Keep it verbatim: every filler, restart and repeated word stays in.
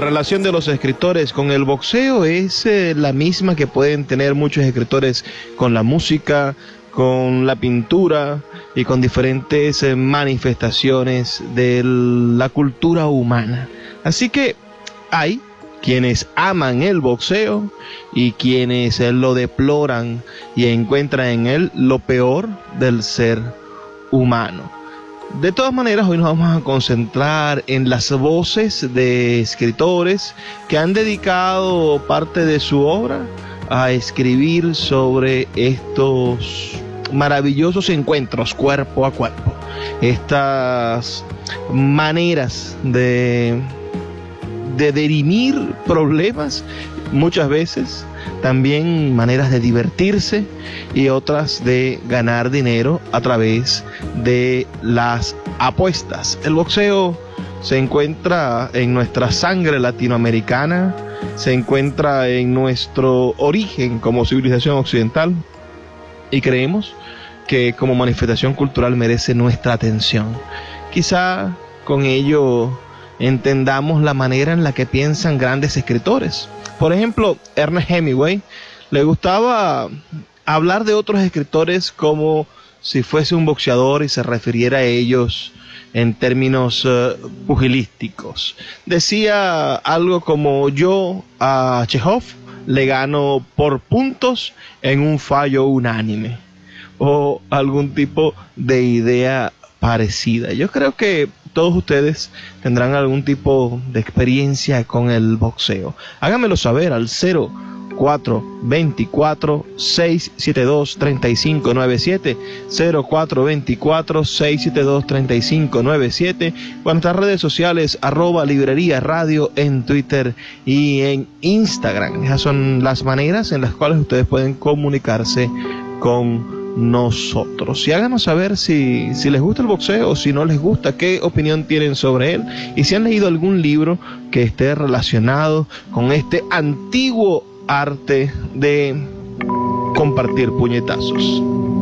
relación de los escritores con el boxeo es eh, la misma que pueden tener muchos escritores con la música, con la pintura y con diferentes eh, manifestaciones de la cultura humana. Así que hay quienes aman el boxeo y quienes eh, lo deploran y encuentran en él lo peor del ser humano. De todas maneras, hoy nos vamos a concentrar en las voces de escritores que han dedicado parte de su obra a escribir sobre estos maravillosos encuentros cuerpo a cuerpo, estas maneras de, de dirimir problemas, muchas veces también maneras de divertirse y otras de ganar dinero a través de las apuestas. El boxeo se encuentra en nuestra sangre latinoamericana, se encuentra en nuestro origen como civilización occidental y creemos que como manifestación cultural merece nuestra atención. Quizá con ello entendamos la manera en la que piensan grandes escritores. Por ejemplo, Ernest Hemingway le gustaba hablar de otros escritores como si fuese un boxeador y se refiriera a ellos en términos uh, pugilísticos. Decía algo como: yo a Chekhov le gano por puntos en un fallo unánime, o algún tipo de idea parecida. Yo creo que todos ustedes tendrán algún tipo de experiencia con el boxeo. Háganmelo saber al cero cuatro veinticuatro, seiscientos setenta y dos, treinta y cinco noventa y siete, cero cuatro veinticuatro, seiscientos setenta y dos, treinta y cinco noventa y siete, o en nuestras redes sociales, arroba librería radio en Twitter y en Instagram. Esas son las maneras en las cuales ustedes pueden comunicarse con nosotros. Y háganos saber si, si les gusta el boxeo o si no les gusta, qué opinión tienen sobre él y si han leído algún libro que esté relacionado con este antiguo arte de compartir puñetazos.